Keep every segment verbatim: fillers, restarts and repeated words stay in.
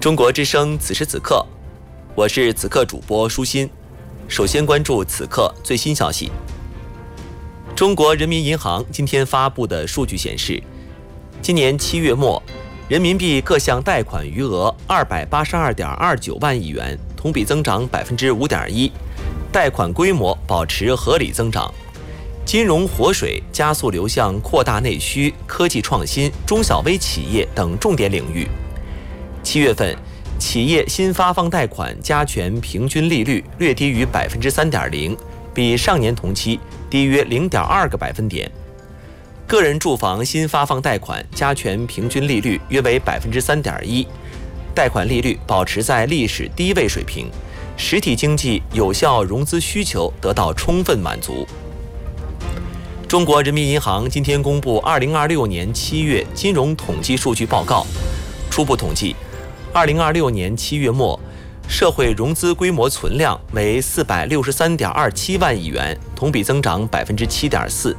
中国之声此时此刻，我是此刻主播舒心。首先关注此刻最新消息。中国人民银行今天发布的数据显示，今年七月末，人民币各项贷款余额二百八十二点二九万亿元，同比增长百分之五点一，贷款规模保持合理增长。金融活水加速流向扩大内需、科技创新、中小微企业等重点领域。七月份，企业新发放贷款加权平均利率略低于百分之三点零，比上年同期低约零点二个百分点。个人住房新发放贷款加权平均利率约为百分之三点一，贷款利率保持在历史低位水平，实体经济有效融资需求得到充分满足。中国人民银行今天公布二零二六年七月金融统计数据报告，初步统计，二零二六年七月末，社会融资规模存量为四百六十三点二七万亿元，同比增长百分之七点四。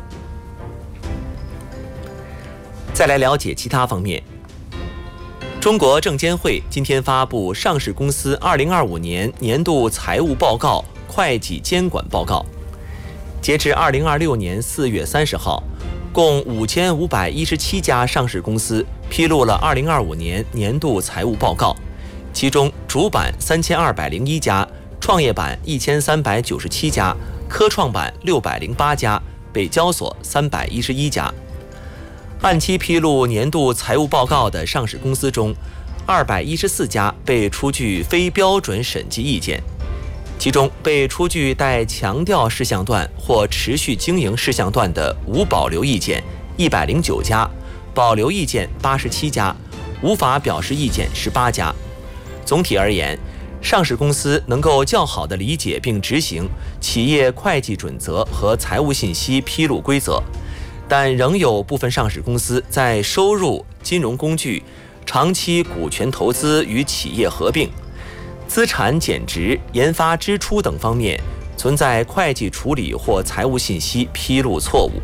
再来了解其他方面。中国证监会今天发布上市公司二零二五年年度财务报告、会计监管报告。截至二零二六年四月三十号，共五千五百一十七家上市公司披露了二零二五年年度财务报告，其中主板三千二百零一家，创业板一千三百九十七家，科创板六百零八家，北交所三百一十一家。按期披露年度财务报告的上市公司中，二百一十四家被出具非标准审计意见，其中被出具带强调事项段或持续经营事项段的无保留意见一百零九家，保留意见八十七家，无法表示意见十八家。总体而言，上市公司能够较好地理解并执行企业会计准则和财务信息披露规则，但仍有部分上市公司在收入、金融工具、长期股权投资与企业合并、资产减值、研发支出等方面存在会计处理或财务信息披露错误。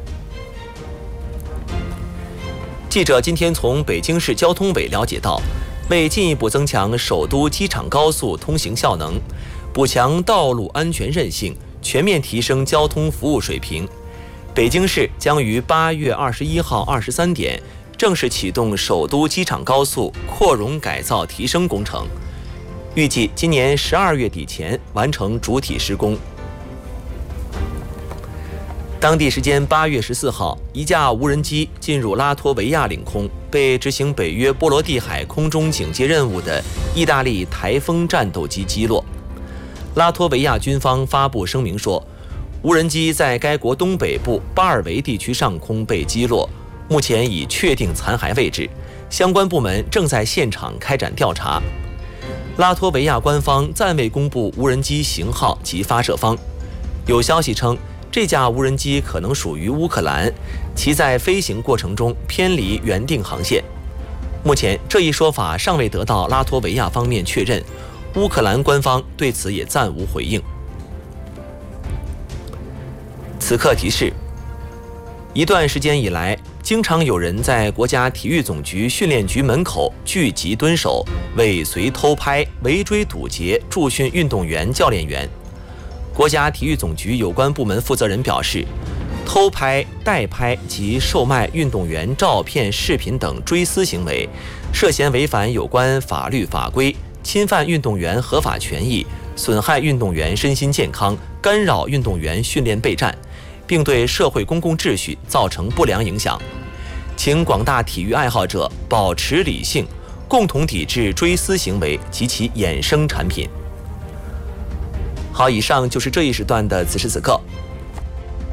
记者今天从北京市交通委了解到，为进一步增强首都机场高速通行效能，补强道路安全韧性，全面提升交通服务水平，北京市将于八月二十一号二十三点正式启动首都机场高速扩容改造提升工程，预计今年十二月底前完成主体施工。当地时间八月十四号，一架无人机进入拉脱维亚领空，被执行北约波罗的海空中警戒任务的意大利台风战斗机击落。拉脱维亚军方发布声明说，无人机在该国东北部巴尔维地区上空被击落，目前已确定残骸位置，相关部门正在现场开展调查。拉脱维亚官方暂未公布无人机型号及发射方，有消息称这架无人机可能属于乌克兰，其在飞行过程中偏离原定航线。目前这一说法尚未得到拉脱维亚方面确认，乌克兰官方对此也暂无回应。此刻提示：一段时间以来，经常有人在国家体育总局训练局门口聚集蹲守，尾随偷拍、围追堵截、驻训运动员、教练员。国家体育总局有关部门负责人表示，偷拍、代拍及售卖运动员照片、视频等追私行为，涉嫌违反有关法律法规，侵犯运动员合法权益，损害运动员身心健康，干扰运动员训练备战，并对社会公共秩序造成不良影响。请广大体育爱好者保持理性，共同抵制追私行为及其衍生产品。好，以上就是这一时段的此时此刻，